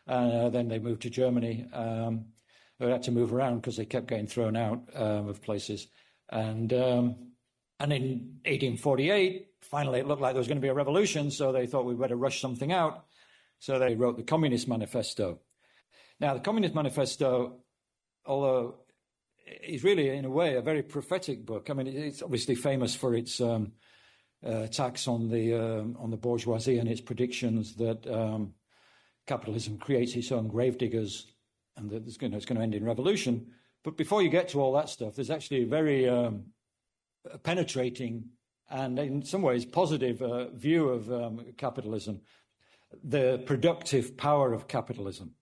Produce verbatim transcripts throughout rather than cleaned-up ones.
Uh, then they moved to Germany. Um, they had to move around because they kept getting thrown out um, of places. And um, and in eighteen forty-eight, finally it looked like there was going to be a revolution, so they thought we'd better rush something out. So they wrote the Communist Manifesto. Now, the Communist Manifesto, although it's really, in a way, a very prophetic book. I mean, it's obviously famous for its um, uh, attacks on the um, on the bourgeoisie and its predictions that um, capitalism creates its own gravediggers and that it's going, to, it's going to end in revolution. But before you get to all that stuff, there's actually a very um, penetrating and, in some ways, positive uh, view of um, capitalism, the productive power of capitalism.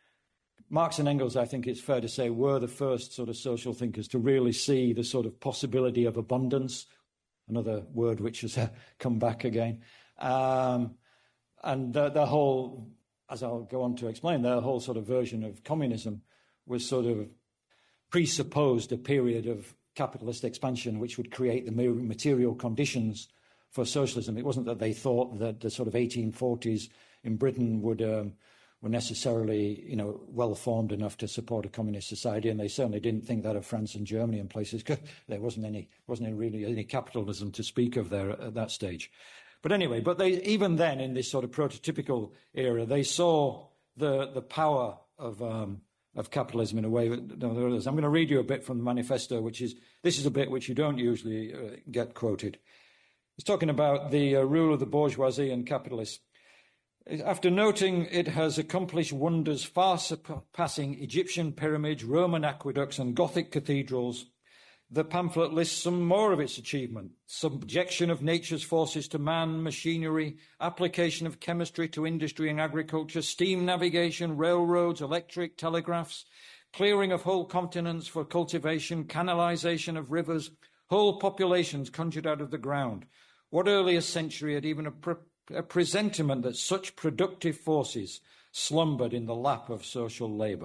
Marx and Engels, I think it's fair to say, were the first sort of social thinkers to really see the sort of possibility of abundance, another word which has uh, come back again. Um, and the, the whole, as I'll go on to explain, their whole sort of version of communism was sort of presupposed a period of capitalist expansion which would create the material conditions for socialism. It wasn't that they thought that the sort of eighteen forties in Britain would... Um, were necessarily, you know, well-formed enough to support a communist society, and they certainly didn't think that of France and Germany and places. There wasn't any, wasn't any really any capitalism to speak of there at that stage. But anyway, but they even then, in this sort of prototypical era, they saw the the power of um, of capitalism in a way that no, there is. I'm going to read you a bit from the manifesto, which is this is a bit which you don't usually uh, get quoted. It's talking about the uh, rule of the bourgeoisie and capitalists. After noting it has accomplished wonders far surpassing Egyptian pyramids, Roman aqueducts, and Gothic cathedrals, the pamphlet lists some more of its achievement: subjection of nature's forces to man, machinery, application of chemistry to industry and agriculture, steam navigation, railroads, electric telegraphs, clearing of whole continents for cultivation, canalization of rivers, whole populations conjured out of the ground. What earlier century had even a pre- a presentiment that such productive forces slumbered in the lap of social labour?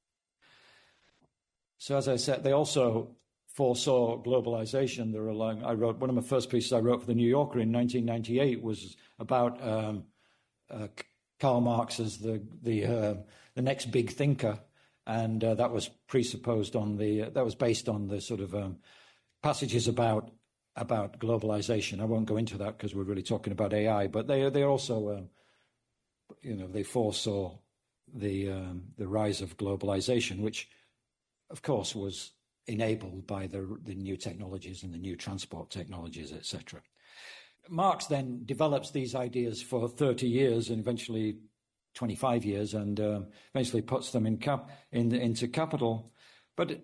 So, as I said, they also foresaw globalization. There were like, I wrote one of my first pieces I wrote for the New Yorker in nineteen ninety-eight was about um, uh, Karl Marx as the the uh, the next big thinker, and uh, that was presupposed on the uh, that was based on the sort of um, passages about. about globalization. I won't go into that because we're really talking about A I, but they they also, um, you know, they foresaw the um, the rise of globalization, which, of course, was enabled by the the new technologies and the new transport technologies, et cetera. Marx then develops these ideas for thirty years and eventually twenty-five years, and um, eventually puts them in cap in into Capital. But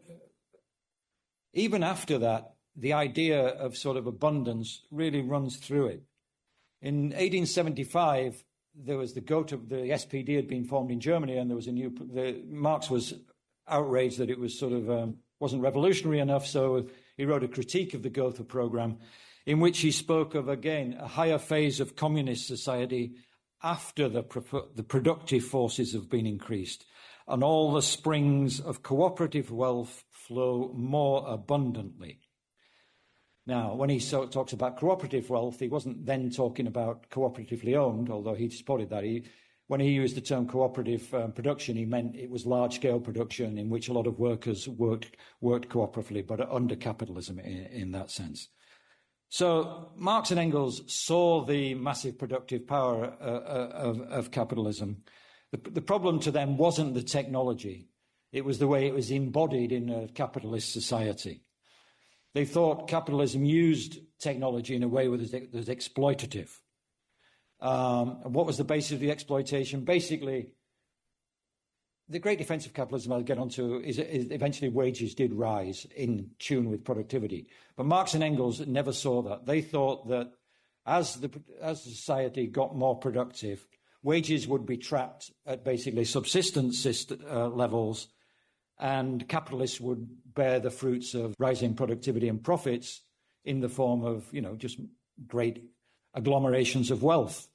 even after that, the idea of sort of abundance really runs through it. In eighteen seventy-five, there was the Gotha, the S P D had been formed in Germany, and there was a new. The, Marx was outraged that it was sort of um, wasn't revolutionary enough, so he wrote a critique of the Gotha program, in which he spoke of again a higher phase of communist society after the the productive forces have been increased, and all the springs of cooperative wealth flow more abundantly. Now, when he so, talks about cooperative wealth, he wasn't then talking about cooperatively owned, although he supported that. He, when he used the term cooperative um, production, he meant it was large-scale production in which a lot of workers worked worked cooperatively, but under capitalism in, in that sense. So Marx and Engels saw the massive productive power uh, of, of capitalism. The, the problem to them wasn't the technology. It was the way it was embodied in a capitalist society. They thought capitalism used technology in a way that was exploitative. Um, and what was the basis of the exploitation? Basically, the great defense of capitalism I'll get onto is, is eventually wages did rise in tune with productivity. But Marx and Engels never saw that. They thought that as the as the society got more productive, wages would be trapped at basically subsistence syst- uh, levels, and capitalists would bear the fruits of rising productivity and profits in the form of, you know, just great agglomerations of wealth.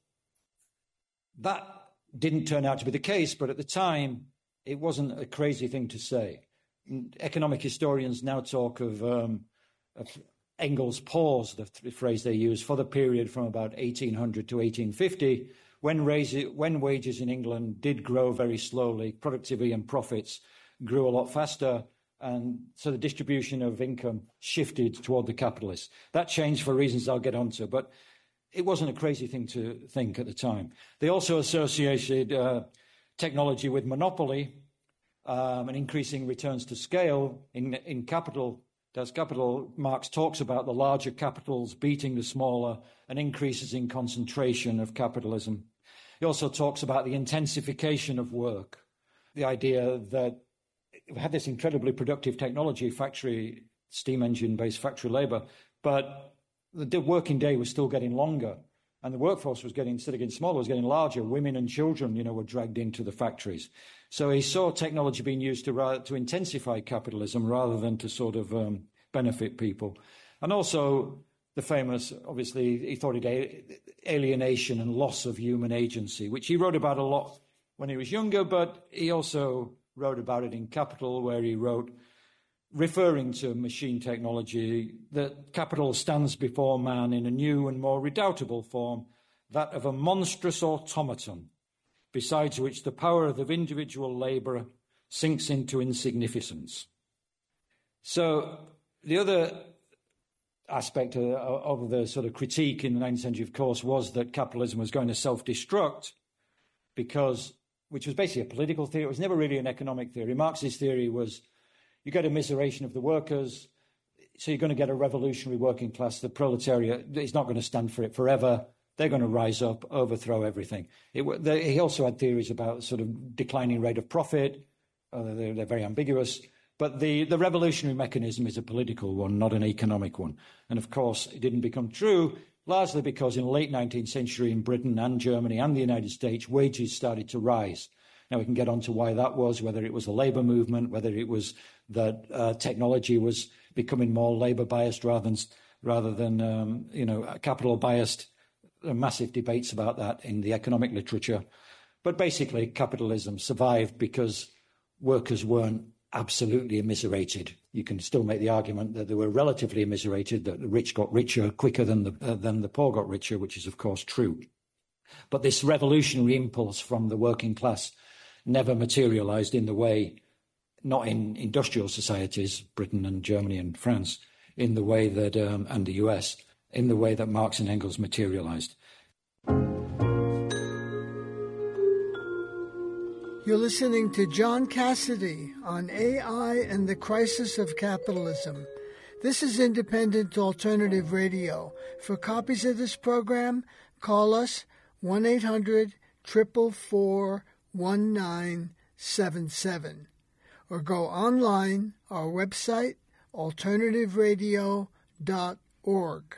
That didn't turn out to be the case, but at the time, it wasn't a crazy thing to say. Economic historians now talk of, um, of Engels' pause, the th- phrase they use, for the period from about eighteen hundred to eighteen fifty, when, raise, when wages in England did grow very slowly, productivity and profits grew a lot faster, and so the distribution of income shifted toward the capitalists. That changed for reasons I'll get onto, but it wasn't a crazy thing to think at the time. They also associated uh, technology with monopoly um, and increasing returns to scale in, in capital. Das Capital, Marx talks about the larger capitals beating the smaller and increases in concentration of capitalism. He also talks about the intensification of work, the idea that we had this incredibly productive technology, factory, steam engine-based factory labor, but the working day was still getting longer, and the workforce was getting, instead of getting smaller, was getting larger. Women and children, you know, were dragged into the factories. So he saw technology being used to to intensify capitalism rather than to sort of um, benefit people. And also the famous, obviously, he thought it alienation and loss of human agency, which he wrote about a lot when he was younger, but he also wrote about it in Capital, where he wrote, referring to machine technology, that capital stands before man in a new and more redoubtable form, that of a monstrous automaton, besides which the power of the individual labourer sinks into insignificance. So the other aspect of, of the sort of critique in the nineteenth century, of course, was that capitalism was going to self-destruct, because, which was basically a political theory. It was never really an economic theory. Marx's theory was, you get a immiseration of the workers, so you're going to get a revolutionary working class. The proletariat is not going to stand for it forever. They're going to rise up, overthrow everything. It, they, he also had theories about sort of declining rate of profit. Uh, they're, they're very ambiguous. But the, the revolutionary mechanism is a political one, not an economic one. And of course, it didn't become true, largely because in the late nineteenth century in Britain and Germany and the United States, wages started to rise. Now, we can get on to why that was, whether it was the labour movement, whether it was that uh, technology was becoming more labour-biased rather than, rather than um, you know, capital-biased. There are massive debates about that in the economic literature. But basically, capitalism survived because workers weren't absolutely immiserated. You can still make the argument that they were relatively immiserated, that the rich got richer quicker than the, uh, than the poor got richer, which is, of course, true. But this revolutionary impulse from the working class never materialized in the way, not in industrial societies, Britain and Germany and France, in the way that, um, and the U S, in the way that Marx and Engels materialized. You're listening to John Cassidy on A I and the Crisis of Capitalism. This is Independent Alternative Radio. For copies of this program, call us one eight hundred, four four four, one nine seven seven or go online, our website, alternative radio dot org.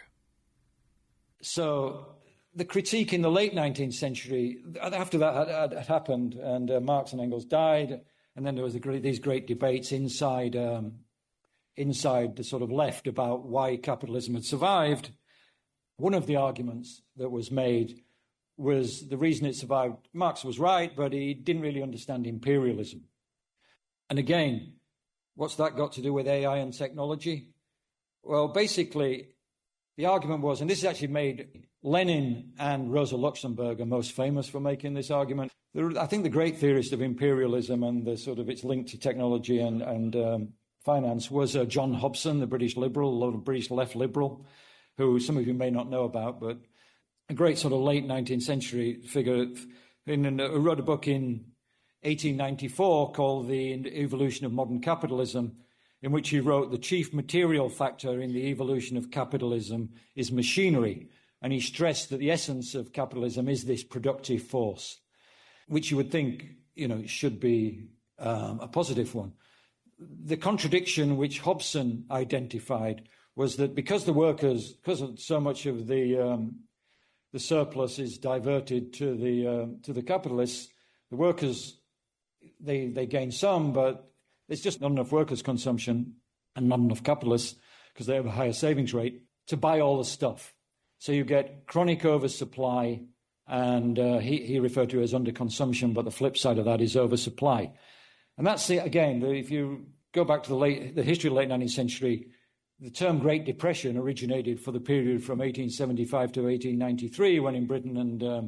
So the critique in the late nineteenth century, after that had, had, had happened and uh, Marx and Engels died, and then there was the great, these great debates inside, um, inside the sort of left about why capitalism had survived, one of the arguments that was made was the reason it survived. Marx was right, but he didn't really understand imperialism. And again, what's that got to do with A I and technology? Well, basically, the argument was, and this is actually made, Lenin and Rosa Luxemburg are most famous for making this argument. I think the great theorist of imperialism and the sort of its link to technology and, and um, finance was uh, John Hobson, the British liberal, the British left liberal, who some of you may not know about, but a great sort of late nineteenth century figure, in, who wrote a book in eighteen ninety-four called The Evolution of Modern Capitalism, in which he wrote the chief material factor in the evolution of capitalism is machinery. And he stressed that the essence of capitalism is this productive force, which you would think, you know, should be um, a positive one. The contradiction which Hobson identified was that because the workers, because of so much of the um, the surplus is diverted to the uh, to the capitalists, the workers, they they gain some, but there's just not enough workers' consumption and not enough capitalists, because they have a higher savings rate, to buy all the stuff. So you get chronic oversupply, and uh, he, he referred to it as underconsumption, but the flip side of that is oversupply. And that's, the, again, if you go back to the late the history of the late nineteenth century, the term Great Depression originated for the period from eighteen seventy-five to eighteen ninety-three, when in Britain and um,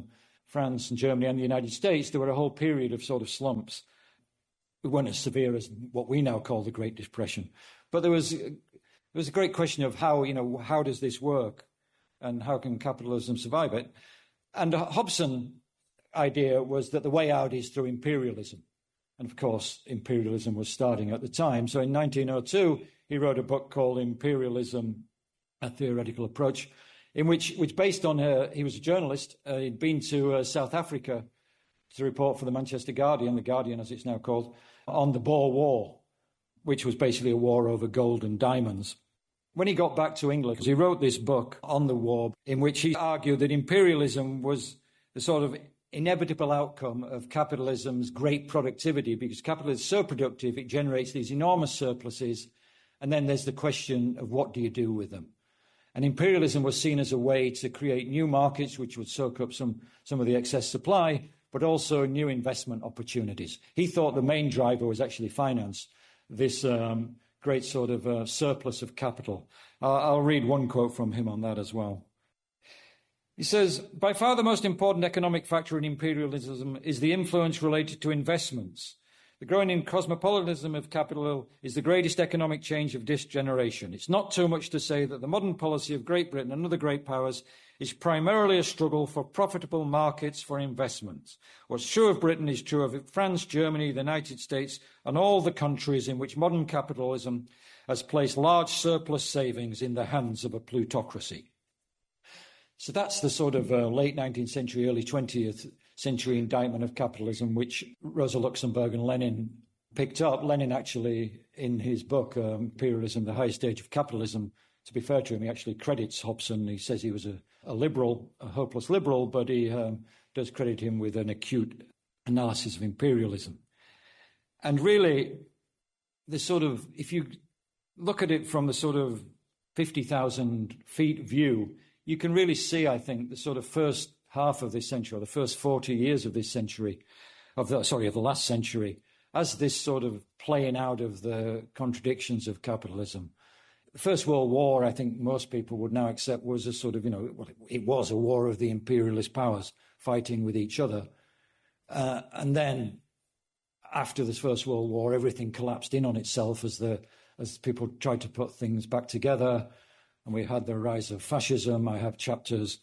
France and Germany and the United States, there were a whole period of sort of slumps. It weren't as severe as what we now call the Great Depression. But there was, there was a great question of how, you know, how does this work and how can capitalism survive it? And Hobson's idea was that the way out is through imperialism. And of course, imperialism was starting at the time. So in nineteen oh two, he wrote a book called Imperialism, A Theoretical Approach, in which, which based on, uh, he was a journalist, uh, he'd been to uh, South Africa to report for the Manchester Guardian, the Guardian as it's now called, on the Boer War, which was basically a war over gold and diamonds. When he got back to England, he wrote this book on the war in which he argued that imperialism was the sort of inevitable outcome of capitalism's great productivity, because capitalism is so productive, it generates these enormous surpluses, and then there's the question of what do you do with them? And imperialism was seen as a way to create new markets which would soak up some, some of the excess supply, but also new investment opportunities. He thought the main driver was actually finance, this um, great sort of uh, surplus of capital. Uh, I'll read one quote from him on that as well. He says, by far the most important economic factor in imperialism is the influence related to investments. The growing cosmopolitanism of capital is the greatest economic change of this generation. It's not too much to say that the modern policy of Great Britain and other great powers is primarily a struggle for profitable markets for investments. What's true of Britain is true of France, Germany, the United States, and all the countries in which modern capitalism has placed large surplus savings in the hands of a plutocracy. So that's the sort of uh, late nineteenth century, early twentieth century indictment of capitalism, which Rosa Luxemburg and Lenin picked up. Lenin actually, in his book, um, Imperialism, the Highest Stage of Capitalism, to be fair to him, he actually credits Hobson. He says he was a, a liberal, a hopeless liberal, but he um, does credit him with an acute analysis of imperialism. And really, the sort of, if you look at it from the sort of fifty thousand feet view, you can really see, I think, the sort of first half of this century, or the first forty years of this century, of the, sorry, of the last century, as this sort of playing out of the contradictions of capitalism. The First World War, I think most people would now accept, was a sort of, you know, well, it was a war of the imperialist powers fighting with each other. Uh, and then after this First World War, everything collapsed in on itself as the as people tried to put things back together. And we had the rise of fascism. I have chapters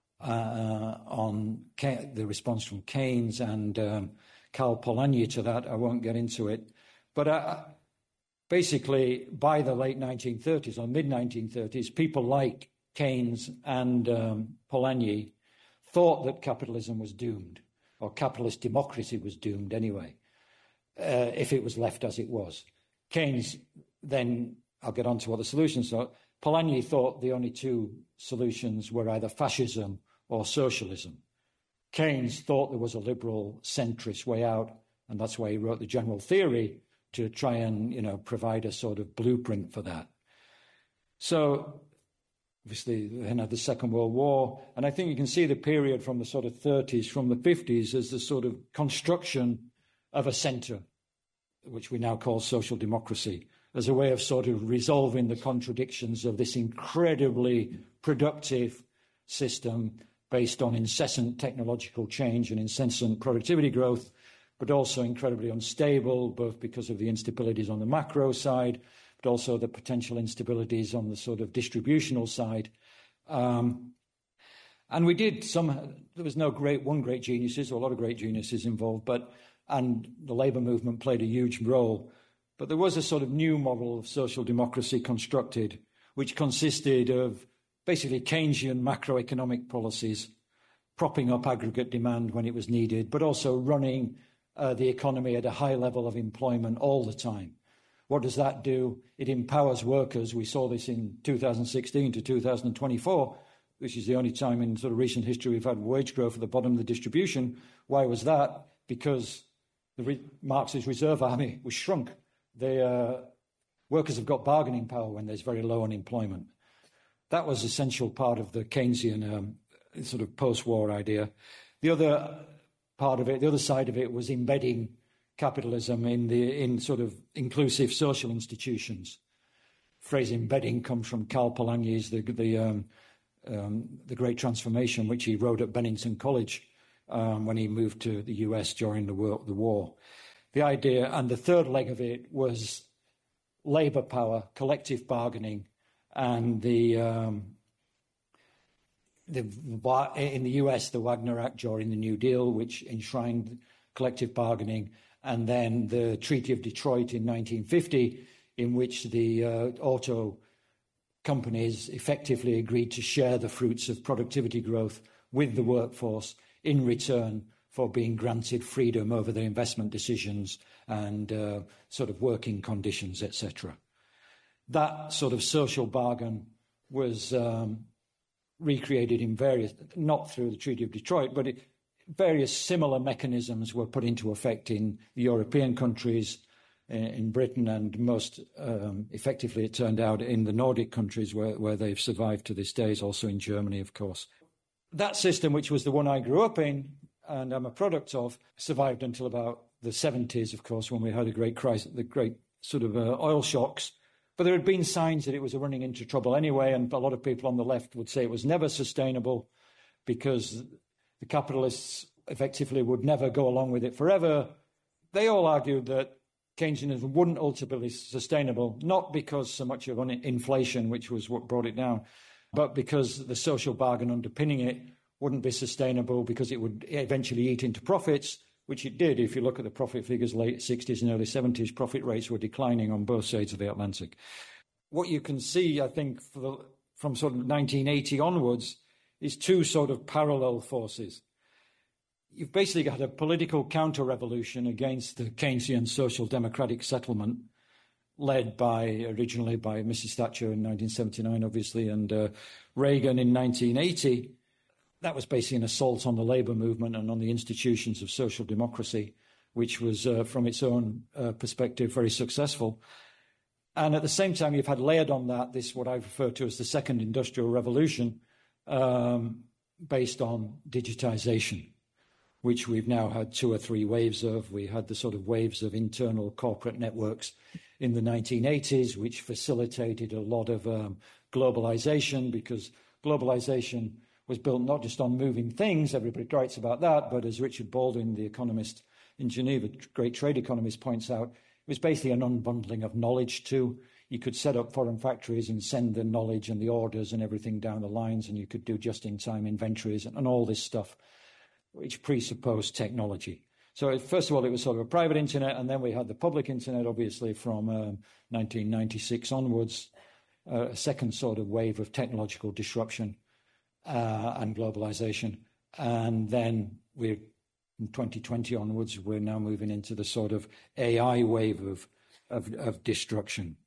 uh, on Ke- the response from Keynes and um, Karl Polanyi to that. I won't get into it. But uh, basically, by the late nineteen thirties or mid nineteen thirties, people like Keynes and um, Polanyi thought that capitalism was doomed, or capitalist democracy was doomed anyway, uh, if it was left as it was. Keynes then, I'll get on to what the solutions are. Polanyi thought the only two solutions were either fascism or socialism. Keynes thought there was a liberal centrist way out, and that's why he wrote the general theory, to try and, you know, provide a sort of blueprint for that. So, obviously, then had the Second World War, and I think you can see the period from the sort of thirties, from the fifties, as the sort of construction of a centre, which we now call social democracy, as a way of sort of resolving the contradictions of this incredibly productive system based on incessant technological change and incessant productivity growth, but also incredibly unstable, both because of the instabilities on the macro side, but also the potential instabilities on the sort of distributional side. Um, and we did some, there was no great, one great geniuses, or a lot of great geniuses involved, but, and the labour movement played a huge role. But there was a sort of new model of social democracy constructed, which consisted of basically Keynesian macroeconomic policies, propping up aggregate demand when it was needed, but also running uh, the economy at a high level of employment all the time. What does that do? It empowers workers. We saw this in two thousand sixteen to two thousand twenty-four, which is the only time in sort of recent history we've had wage growth at the bottom of the distribution. Why was that? Because the re- Marxist reserve army was shrunk. The uh, workers have got bargaining power when there's very low unemployment. That was an essential part of the Keynesian um, sort of post-war idea. The other part of it, the other side of it, was embedding capitalism in the in sort of inclusive social institutions. The phrase embedding comes from Karl Polanyi's the the, um, um, the Great Transformation, which he wrote at Bennington College um, when he moved to the U S during the war, the war. The idea, and the third leg of it was labor power, collective bargaining, and the, um, the in the U S, the Wagner Act during the New Deal, which enshrined collective bargaining, and then the Treaty of Detroit in nineteen fifty, in which the uh, auto companies effectively agreed to share the fruits of productivity growth with the workforce in return for being granted freedom over their investment decisions and uh, sort of working conditions, et cetera. That sort of social bargain was um, recreated in various, not through the Treaty of Detroit, but it, various similar mechanisms were put into effect in the European countries, in Britain, and most um, effectively, it turned out, in the Nordic countries where, where they've survived to this day, is also in Germany, of course. That system, which was the one I grew up in and I'm a product of, survived until about the seventies, of course, when we had a great crisis, the great sort of uh, oil shocks. But there had been signs that it was running into trouble anyway, and a lot of people on the left would say it was never sustainable because the capitalists effectively would never go along with it forever. They all argued that Keynesianism wouldn't ultimately be sustainable, not because so much of inflation, which was what brought it down, but because the social bargain underpinning it wouldn't be sustainable because it would eventually eat into profits, which it did. If you look at the profit figures, late sixties and early seventies, profit rates were declining on both sides of the Atlantic. What you can see, I think, for the, from sort of nineteen eighty onwards, is two sort of parallel forces. You've basically got a political counter-revolution against the Keynesian social democratic settlement, led by, originally by Missus Thatcher in nineteen seventy-nine, obviously, and uh, Reagan in nineteen eighty. That was basically an assault on the labour movement and on the institutions of social democracy, which was, uh, from its own uh, perspective, very successful. And at the same time, you've had layered on that this, what I refer to as the second industrial revolution, um, based on digitisation, which we've now had two or three waves of. We had the sort of waves of internal corporate networks in the nineteen eighties, which facilitated a lot of um, globalization, because globalization was built not just on moving things, everybody writes about that, but as Richard Baldwin, the economist in Geneva, great trade economist, points out, it was basically an unbundling of knowledge too. You could set up foreign factories and send the knowledge and the orders and everything down the lines, and you could do just-in-time inventories and, and all this stuff, which presupposed technology. So first of all, it was sort of a private internet, and then we had the public internet, obviously, from um, nineteen ninety-six onwards, uh, a second sort of wave of technological disruption uh, and globalization. And then we're, from twenty twenty onwards, we're now moving into the sort of A I wave of, of, of destruction.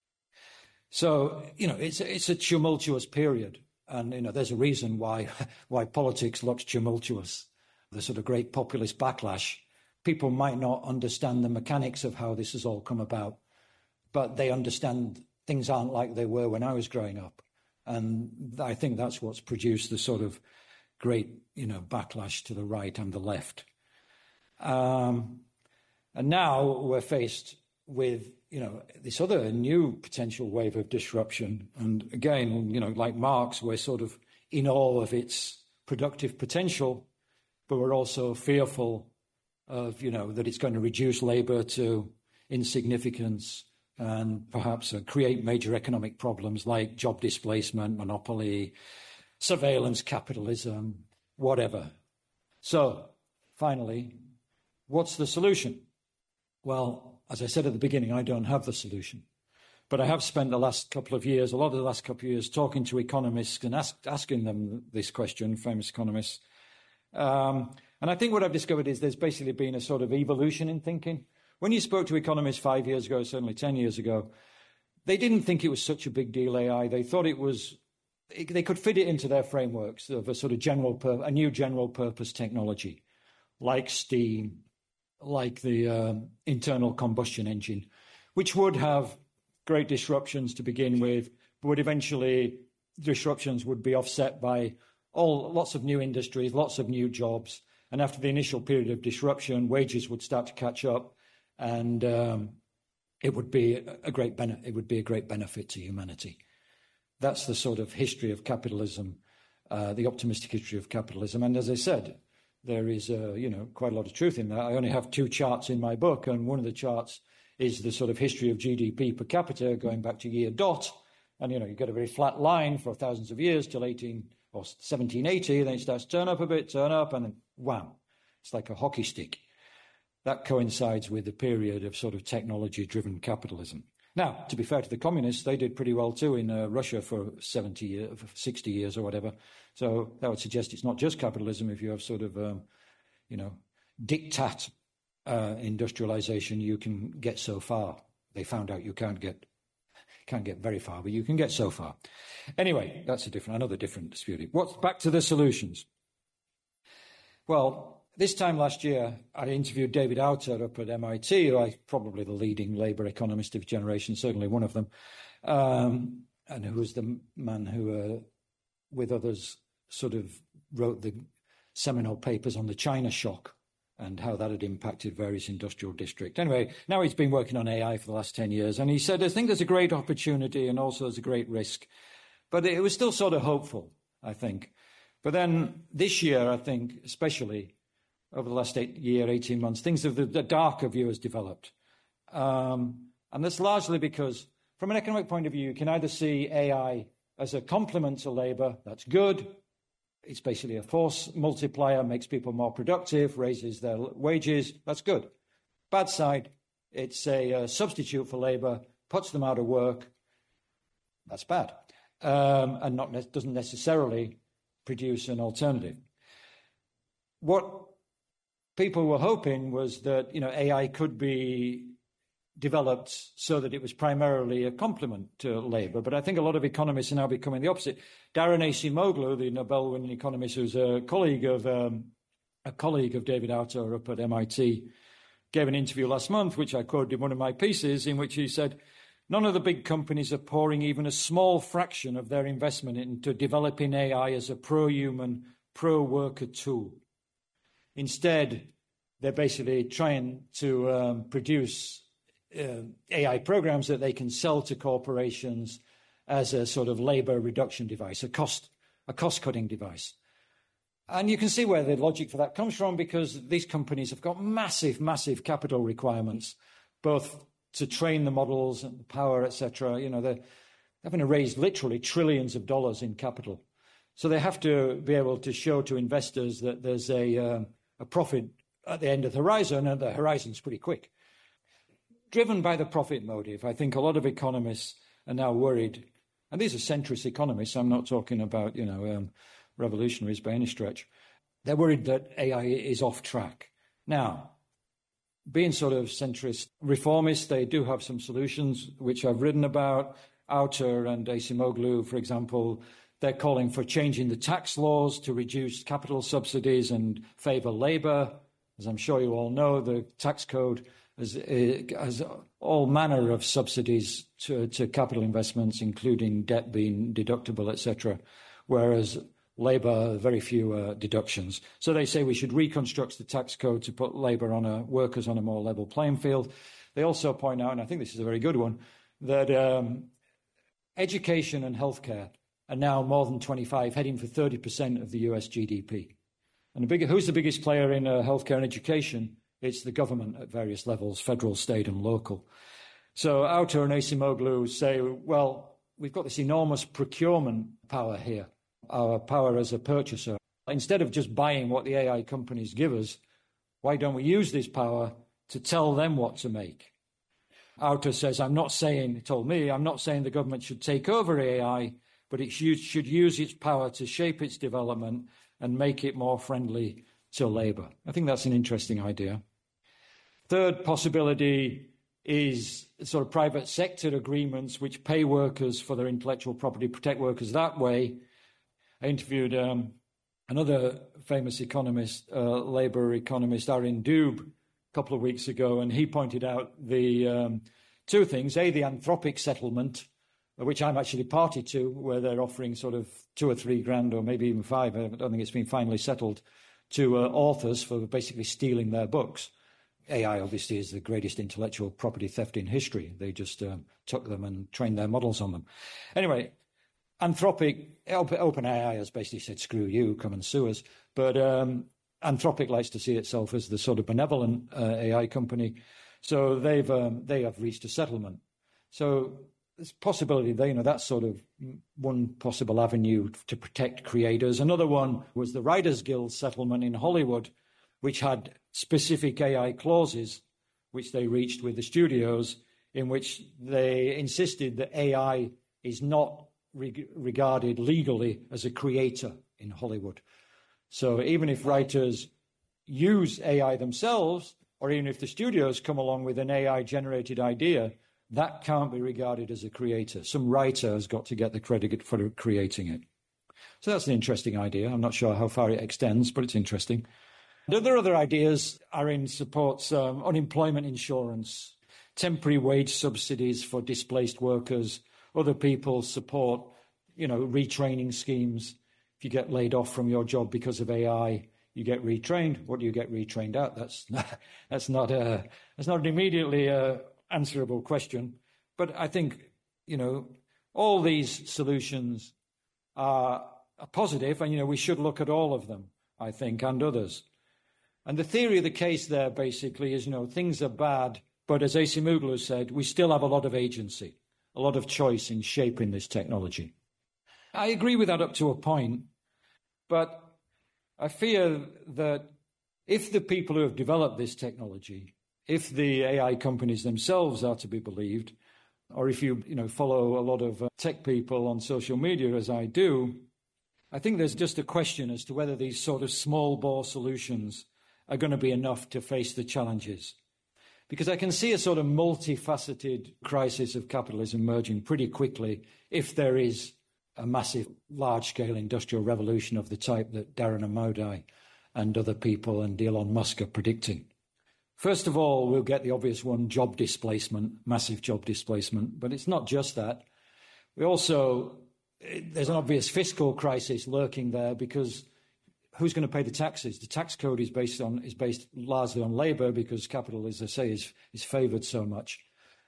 So, you know, it's, it's a tumultuous period. And, you know, there's a reason why why politics looks tumultuous. The sort of great populist backlash. People might not understand the mechanics of how this has all come about, but they understand things aren't like they were when I was growing up. And I think that's what's produced the sort of great, you know, backlash to the right and the left. Um, and now we're faced with, you know, this other new potential wave of disruption. And again, you know, like Marx, we're sort of in awe of its productive potential, but we're also fearful of, you know, that it's going to reduce labour to insignificance and perhaps uh, create major economic problems like job displacement, monopoly, surveillance capitalism, whatever. So, finally, what's the solution? Well, as I said at the beginning, I don't have the solution. But I have spent the last couple of years, a lot of the last couple of years, talking to economists and ask, asking them this question, famous economists. Um, and I think what I've discovered is there's basically been a sort of evolution in thinking. When you spoke to economists five years ago, certainly ten years ago, they didn't think it was such a big deal, A I. They thought it was, it, they could fit it into their frameworks of a sort of general, pur- a new general purpose technology, like steam, like the um, internal combustion engine, which would have great disruptions to begin with, but would eventually, disruptions would be offset by all lots of new industries, lots of new jobs. And after the initial period of disruption, wages would start to catch up, and um, it would be a great bene- it would be a great benefit to humanity. That's the sort of history of capitalism, uh, the optimistic history of capitalism. And as I said, there is, uh, you know, quite a lot of truth in that. I only have two charts in my book, and one of the charts is the sort of history of G D P per capita going back to year dot. And, you know, you get a very flat line for thousands of years till eighteen or seventeen eighty, then it starts to turn up a bit, turn up, and then wham, it's like a hockey stick. That coincides with the period of sort of technology-driven capitalism. Now, to be fair to the communists, they did pretty well too in uh, Russia for seventy years, sixty years or whatever. So that would suggest it's not just capitalism. If you have sort of, um, you know, diktat uh, industrialization, you can get so far. They found out you can't get can't get very far, but you can get so far. Anyway, that's a different, another different dispute. What's back to the solutions? Well, this time last year, I interviewed David Autor up at M I T, who I probably the leading Labour economist of his generation, certainly one of them, um, and who was the man who, uh, with others, sort of wrote the seminal papers on the China shock and how that had impacted various industrial districts. Anyway, now he's been working on A I for the last ten years, and he said, I think there's a great opportunity and also there's a great risk. But it was still sort of hopeful, I think. But then this year, I think, especially, over the last eight year, eighteen months, things of the, the darker view has developed. Um, and that's largely because, from an economic point of view, you can either see A I as a complement to labour, that's good. It's basically a force multiplier, makes people more productive, raises their wages, that's good. Bad side, it's a, a substitute for labour, puts them out of work, that's bad. Um, and not ne- doesn't necessarily produce an alternative. What people were hoping was that, you know, A I could be developed so that it was primarily a complement to labour. But I think a lot of economists are now becoming the opposite. Daron Acemoglu, the Nobel-winning economist, who's a colleague of um, a colleague of David Autor up at M I T, gave an interview last month, which I quoted in one of my pieces, in which he said, none of the big companies are pouring even a small fraction of their investment into developing A I as a pro-human, pro-worker tool. Instead, they're basically trying to um, produce uh, A I programs that they can sell to corporations as a sort of labor reduction device, a cost, a cost-cutting device. And you can see where the logic for that comes from, because these companies have got massive, massive capital requirements, both to train the models and the power, et cetera. You know, they're having to raise literally trillions of dollars in capital. So they have to be able to show to investors that there's a... Um, a profit at the end of the horizon, and the horizon's pretty quick. Driven by the profit motive, I think a lot of economists are now worried, and these are centrist economists, I'm not talking about, you know, um, revolutionaries by any stretch. They're worried that A I is off track. Now, being sort of centrist reformists, they do have some solutions, which I've written about. Autor and Acemoglu, for example, they're calling for changing the tax laws to reduce capital subsidies and favour labour. As I'm sure you all know, the tax code has, has all manner of subsidies to, to capital investments, including debt being deductible, et cetera, whereas labour, very few uh, deductions. So they say we should reconstruct the tax code to put labour on a, workers on a more level playing field. They also point out, and I think this is a very good one, that um, education and healthcare are now more than twenty-five, heading for thirty percent of the U S G D P. And the big, who's the biggest player in uh, healthcare and education? It's the government at various levels, federal, state and local. So Autor and Acemoglu say, well, we've got this enormous procurement power here, our power as a purchaser. Instead of just buying what the A I companies give us, why don't we use this power to tell them what to make? Autor says, I'm not saying, he told me, I'm not saying the government should take over A I, but it should use its power to shape its development and make it more friendly to labour. I think that's an interesting idea. Third possibility is sort of private sector agreements which pay workers for their intellectual property, protect workers that way. I interviewed um, another famous economist, uh, labour economist, Arjen Dube, a couple of weeks ago, and he pointed out the um, two things. A, the Anthropic settlement, which I'm actually party to, where they're offering sort of two or three grand or maybe even five, I don't think it's been finally settled, to uh, authors for basically stealing their books. A I obviously is the greatest intellectual property theft in history. They just um, took them and trained their models on them. Anyway, Anthropic, OpenAI has basically said, screw you, come and sue us. But um, Anthropic likes to see itself as the sort of benevolent uh, A I company. So they've um, they have reached a settlement. So there's a possibility that, you know, that's sort of one possible avenue to protect creators. Another one was the Writers Guild settlement in Hollywood, which had specific A I clauses, which they reached with the studios, in which they insisted that A I is not re- regarded legally as a creator in Hollywood. So even if writers use A I themselves, or even if the studios come along with an A I-generated idea, that can't be regarded as a creator. Some writer has got to get the credit for creating it. So that's an interesting idea. I'm not sure how far it extends, but it's interesting. The other other ideas are in supports um, unemployment insurance, temporary wage subsidies for displaced workers. Other people support, you know, retraining schemes. If you get laid off from your job because of A I, you get retrained. What do you get retrained at? That's not, that's not a that's not an immediately uh, answerable question. But I think, you know, all these solutions are, are positive, and you know we should look at all of them, I think, and others. And the theory of the case there basically is, you know, things are bad, but as Acemoglu said, we still have a lot of agency, a lot of choice in shaping this technology. I agree with that up to a point, but I fear that if the people who have developed this technology, if the A I companies themselves are to be believed, or if you, you know, follow a lot of uh, tech people on social media, as I do, I think there's just a question as to whether these sort of small bore solutions are going to be enough to face the challenges. Because I can see a sort of multifaceted crisis of capitalism emerging pretty quickly if there is a massive, large-scale industrial revolution of the type that Darren Amodei and other people and Elon Musk are predicting. First of all, we'll get the obvious one, job displacement, massive job displacement. But it's not just that. We also, there's an obvious fiscal crisis lurking there because who's going to pay the taxes? The tax code is based on is based largely on labour because capital, as I say, is is favoured so much.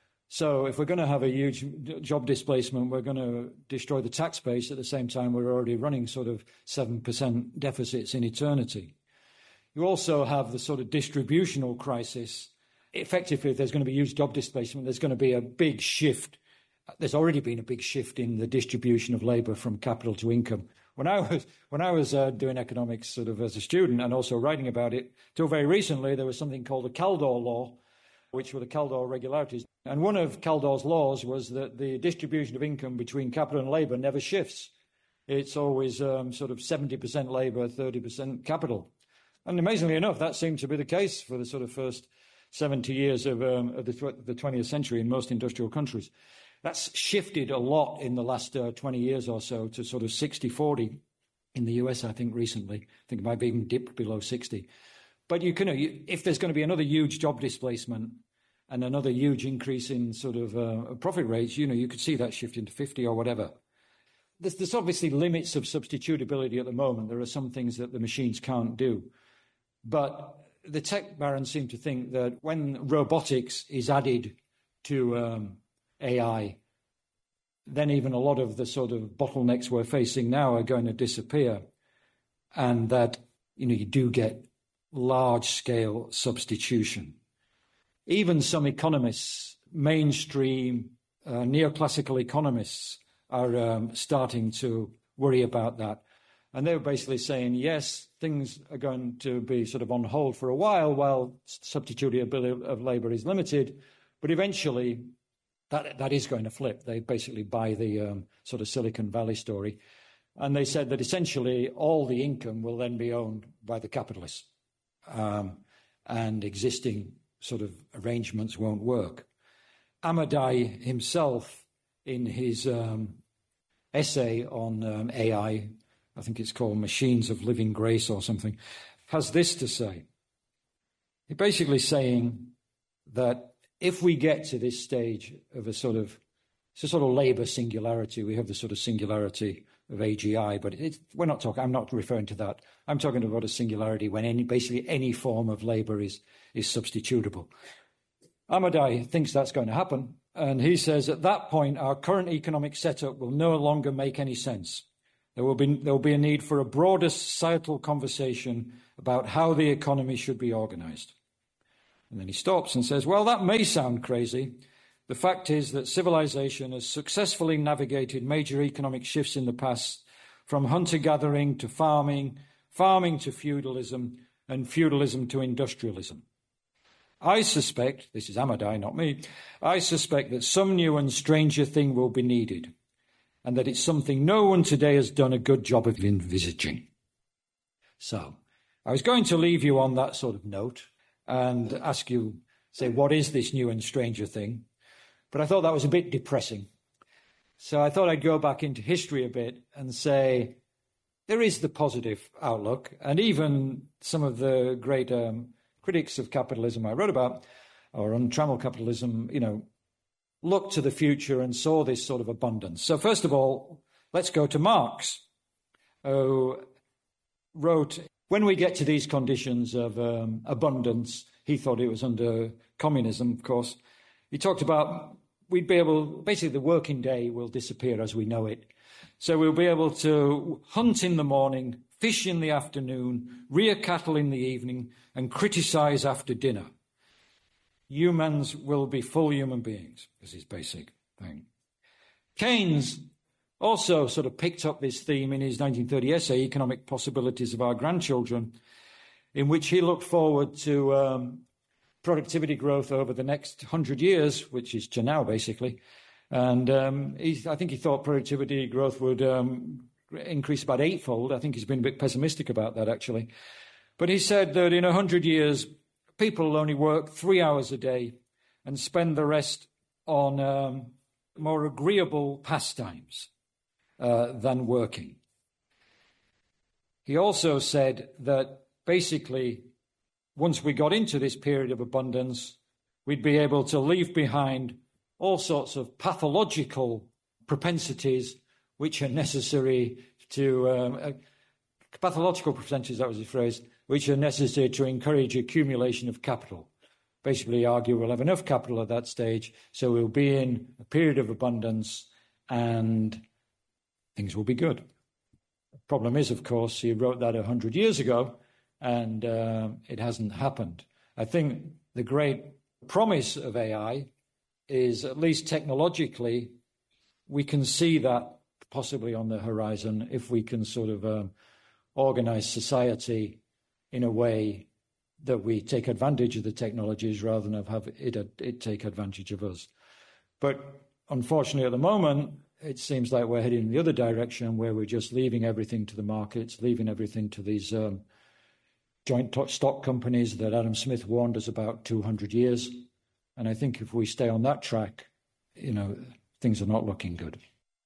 So if we're going to have a huge job displacement, we're going to destroy the tax base at the same time we're already running sort of seven percent deficits in eternity. You also have the sort of distributional crisis. Effectively, if there's going to be huge job displacement, there's going to be a big shift. There's already been a big shift in the distribution of labour from capital to income. When I was when I was uh, doing economics sort of as a student and also writing about it, till very recently there was something called the Kaldor Law, which were the Kaldor regularities. And one of Kaldor's laws was that the distribution of income between capital and labour never shifts. It's always um, sort of seventy percent labour, thirty percent capital. And amazingly enough, that seemed to be the case for the sort of first seventy years of, um, of the, tw- the twentieth century in most industrial countries. That's shifted a lot in the last uh, twenty years or so to sort of sixty forty in the U S, I think, recently. I think it might be even dipped below sixty. But you can, you, if there's going to be another huge job displacement and another huge increase in sort of uh, profit rates, you know, you could see that shift into fifty or whatever. There's, there's obviously limits of substitutability at the moment. There are some things that the machines can't do. But the tech barons seem to think that when robotics is added to um, A I, then even a lot of the sort of bottlenecks we're facing now are going to disappear. And that, you know, you do get large-scale substitution. Even some economists, mainstream uh, neoclassical economists, are um, starting to worry about that. And they're basically saying, yes, things are going to be sort of on hold for a while while substitutability of labour is limited, but eventually that that is going to flip. They basically buy the um, sort of Silicon Valley story. And they said that essentially all the income will then be owned by the capitalists. Um, and existing sort of arrangements won't work. Amodei himself, in his um, essay on um, A I, I think it's called Machines of Living Grace or something, has this to say. He's basically saying that if we get to this stage of a sort of, it's a sort of labour singularity, we have the sort of singularity of A G I, but it's, we're not talking, I'm not referring to that. I'm talking about a singularity when any, basically any form of labour is, is substitutable. Amodei thinks that's going to happen, and he says at that point our current economic setup will no longer make any sense. There will be, there will be a need for a broader societal conversation about how the economy should be organized. And then he stops and says, well, that may sound crazy. The fact is that civilization has successfully navigated major economic shifts in the past, from hunter-gathering to farming, farming to feudalism, and feudalism to industrialism. I suspect, this is Amadai, not me, I suspect that some new and stranger thing will be needed, and that it's something no one today has done a good job of envisaging. So, I was going to leave you on that sort of note and ask you, say, what is this new and stranger thing? But I thought that was a bit depressing. So I thought I'd go back into history a bit and say, there is the positive outlook, and even some of the great um, critics of capitalism I wrote about, or untrammeled capitalism, you know, looked to the future and saw this sort of abundance. So first of all, let's go to Marx, who wrote, when we get to these conditions of um, abundance, he thought it was under communism, of course, he talked about we'd be able, basically the working day will disappear as we know it. So we'll be able to hunt in the morning, fish in the afternoon, rear cattle in the evening, and criticize after dinner. Humans will be full human beings, is his basic thing. Keynes also sort of picked up this theme in his nineteen thirty essay, Economic Possibilities of Our Grandchildren, in which he looked forward to um, productivity growth over the next hundred years, which is to now, basically. And um, he, I think he thought productivity growth would um, increase about eightfold. I think he's been a bit pessimistic about that, actually. But he said that in one hundred years, people will only work three hours a day and spend the rest on um, more agreeable pastimes uh, than working. He also said that basically, once we got into this period of abundance, we'd be able to leave behind all sorts of pathological propensities which are necessary to, um, uh, pathological propensities, that was the phrase, which are necessary to encourage accumulation of capital. Basically argue we'll have enough capital at that stage, so we'll be in a period of abundance and things will be good. The problem is, of course, he wrote that one hundred years ago, and uh, it hasn't happened. I think the great promise of A I is, at least technologically, we can see that possibly on the horizon if we can sort of um, organize society in a way that we take advantage of the technologies rather than have it, it take advantage of us. But unfortunately, at the moment, it seems like we're heading in the other direction, where we're just leaving everything to the markets, leaving everything to these um, joint stock companies that Adam Smith warned us about two hundred years. And I think if we stay on that track, you know, things are not looking good.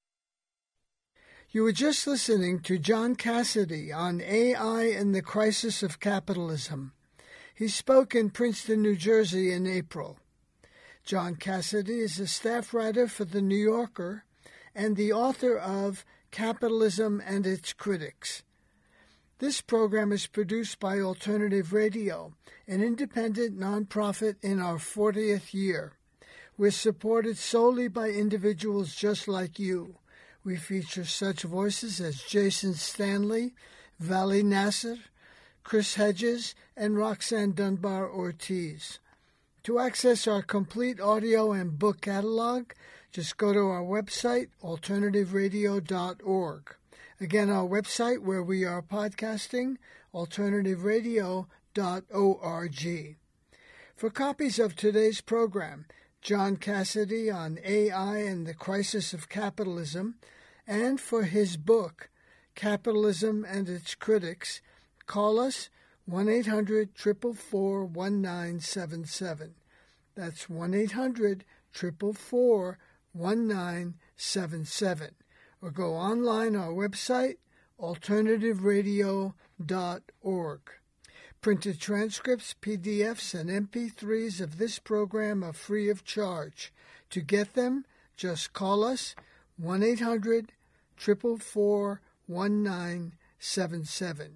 You were just listening to John Cassidy on A I and the Crisis of Capitalism. He spoke in Princeton, New Jersey in April. John Cassidy is a staff writer for The New Yorker and the author of Capitalism and Its Critics. This program is produced by Alternative Radio, an independent nonprofit in our fortieth year. We're supported solely by individuals just like you. We feature such voices as Jason Stanley, Vali Nasser, Chris Hedges, and Roxanne Dunbar Ortiz. To access our complete audio and book catalog, just go to our website, alternative radio dot org. Again, our website where we are podcasting, alternative radio dot org. For copies of today's program, John Cassidy on A I and the Crisis of Capitalism, and for his book, Capitalism and Its Critics, call us one eight hundred, four four four, one nine seven seven. That's one eight hundred, four four four, one nine seven seven. Or go online our website, alternative radio dot org. Printed transcripts, P D Fs, and M P threes of this program are free of charge. To get them, just call us one eight hundred, four four four, one nine seven seven.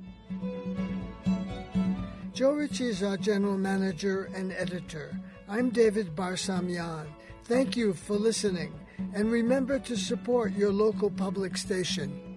Joe Ritchie is our general manager and editor. I'm David Barsamian. Thank you for listening, and remember to support your local public station.